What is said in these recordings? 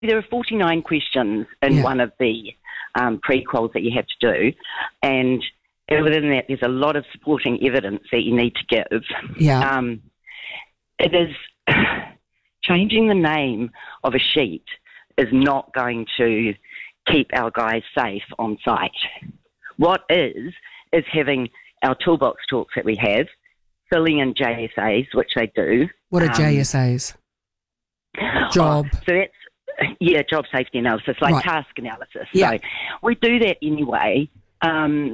there are 49 questions in one of the pre-quals that you have to do, and within that there's a lot of supporting evidence that you need to give. Yeah. It is changing the name of a sheet is not going to keep our guys safe on site. What is having our toolbox talks that we have, filling in JSAs, which they do. What are JSAs? Job. So that's, job safety analysis, like task analysis. Yeah. So we do that anyway. I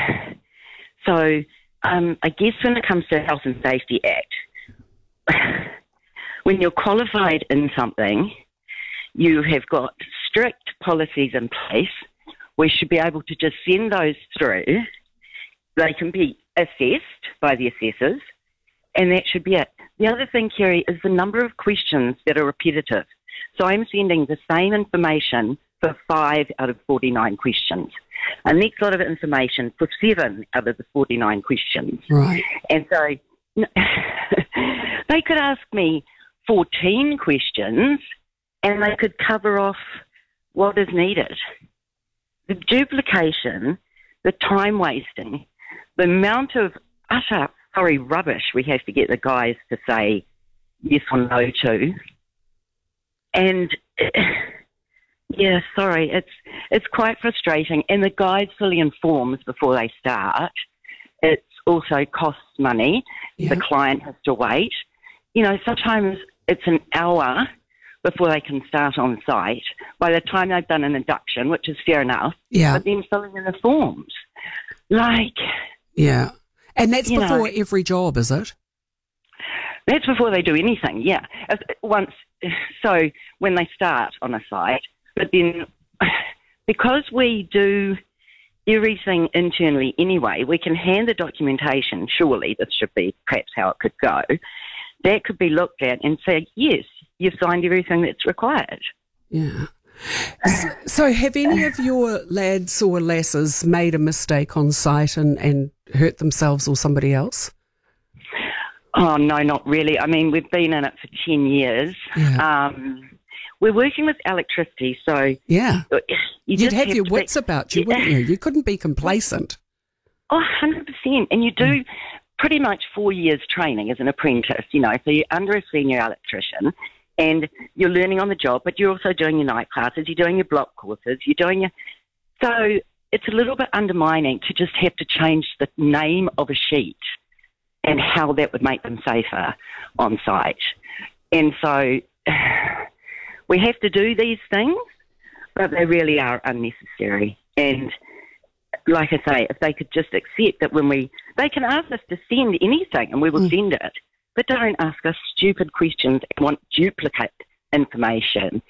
guess when it comes to the Health and Safety Act, when you're qualified in something, you have got strict policies in place. We should be able to just send those through. They can be assessed by the assessors, and that should be it. The other thing, Kerry, is the number of questions that are repetitive. So I'm sending the same information for 5 out of 49 questions. A next lot of information for 7 out of the 49 questions. Right. And so they could ask me 14 questions and they could cover off what is needed. The duplication, the time wasting, the amount of utter rubbish we have to get the guys to say yes or no to. And it's quite frustrating. And the guys fully informed before they start. It also costs money. Yeah. The client has to wait. You know, sometimes it's an hour before they can start on site. By the time they've done an induction, which is fair enough, but then filling in the forms. Yeah. And that's before every job, is it? That's before they do anything, yeah. So when they start on a site, but then because we do everything internally anyway, we can hand the documentation, surely this should be perhaps how it could go, that could be looked at and say, yes, you've signed everything that's required. Yeah. So have any of your lads or lasses made a mistake on site and hurt themselves or somebody else? Oh, no, not really. I mean, we've been in it for 10 years. Yeah. We're working with electricity, so... Yeah. You'd have your wits about you, wouldn't you? You couldn't be complacent. Oh, 100%. And you do pretty much 4 years training as an apprentice, you know, so you're under a senior electrician and you're learning on the job, but you're also doing your night classes, you're doing your block courses, you're doing your... So it's a little bit undermining to just have to change the name of a sheet and how that would make them safer on site. And so we have to do these things, but they really are unnecessary. And like I say, if they could just accept that they can ask us to send anything and we will send it, but don't ask us stupid questions and want duplicate information,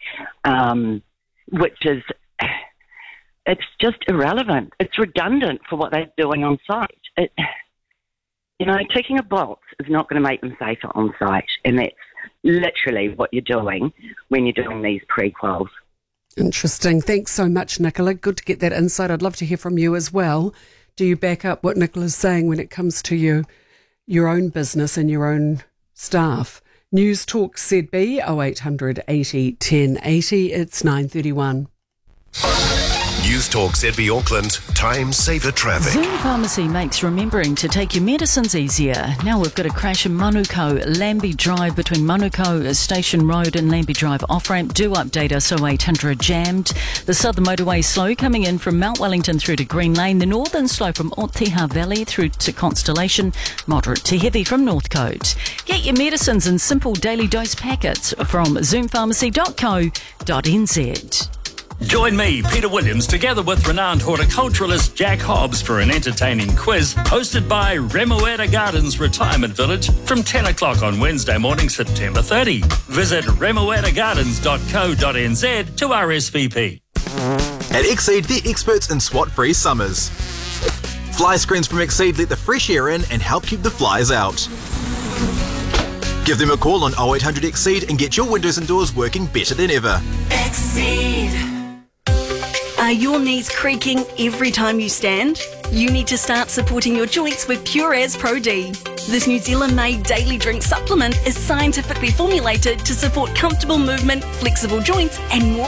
which is, it's just irrelevant. It's redundant for what they're doing on site. Ticking a box is not going to make them safer on site, and that's literally what you're doing when you're doing these pre-quals. Interesting. Thanks so much, Nicola. Good to get that insight. I'd love to hear from you as well. Do you back up what Nicola's saying when it comes to your own business and your own staff? News Talk ZB 0800 80 1080. It's 9:31. News Talk ZB Auckland, time saver traffic. Zoom Pharmacy makes remembering to take your medicines easier. Now we've got a crash in Manukau, Lambie Drive between Manukau Station Road and Lambie Drive off-ramp. Do update us 0800 jammed. The southern motorway slow coming in from Mount Wellington through to Green Lane. The northern slow from Oteha Valley through to Constellation. Moderate to heavy from Northcote. Get your medicines in simple daily dose packets from zoompharmacy.co.nz. Join me, Peter Williams, together with renowned horticulturalist Jack Hobbs for an entertaining quiz hosted by Remoeta Gardens Retirement Village from 10 o'clock on Wednesday morning, September 30. Visit remoetagardens.co.nz to RSVP. At Exceed, they're experts in SWAT-free summers. Fly screens from Exceed let the fresh air in and help keep the flies out. Give them a call on 0800 Exceed and get your windows and doors working better than ever. Exceed. Are your knees creaking every time you stand? You need to start supporting your joints with Pure As Pro D. This New Zealand-made daily drink supplement is scientifically formulated to support comfortable movement, flexible joints and more